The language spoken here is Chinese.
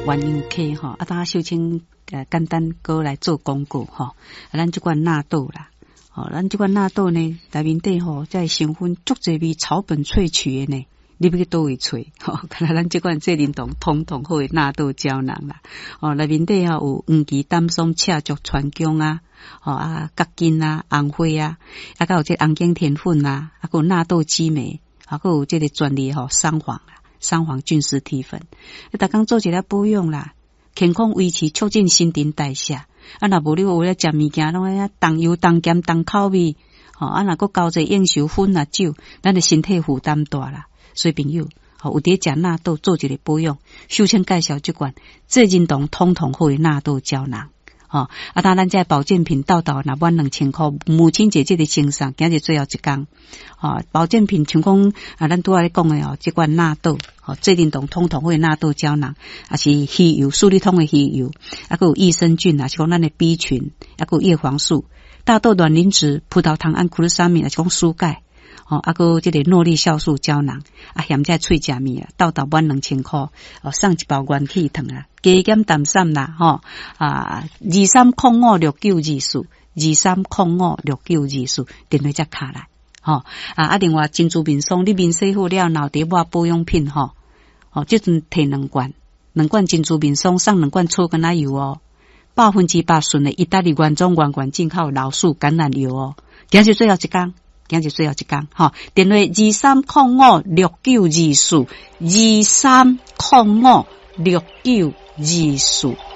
原油客吼，啊，当小青简单过来做广告吼，咱这款纳豆啦，咱这款纳豆呢，内面底吼，在成分足侪味草本萃取的呢。你要去倒位找，看来咱这款智能冻统统好的纳豆胶囊啦，内面底有黄芪、丹松、赤竹、川芎啊，角根啊、红花啊，还有这红景甜粉啊，还有纳豆激酶，还有这个专利三黄菌丝体粉，逐工做一个保养啦，健康维持，促进新陈代谢。若无你为了食物件，拢爱重油、重咸、重口味，若搁交者应酬薰啊酒，咱的身体负担大啦。所以朋友，有伫食纳豆做一个保养，首先介绍这款智能冻统统好的纳豆胶囊。当咱这保健品到若满2000块，母亲节这个清爽，今日最后一天。保健品像讲咱拄仔咧讲的这款纳豆，智能冻统统好的纳豆胶囊，也是鱼油、素力通的鱼油，还有益生菌，也是讲咱的 B 群，还有叶黄素、大豆卵磷脂、葡萄糖胺、库鲁沙米，也是讲蔬钙。还有这个诺丽酵素胶囊，嫌这脆食面到满2000块，送一包元气糖啊，加减淡散啦，23056924，电话才卡来，另外珍珠面霜，你面洗好了，脑袋抹保养品这阵摕2罐珍珠面霜，送2罐草橄榄油100%纯的意大利原装原进口老树橄榄油今日最后一天。电话23056924，23056924。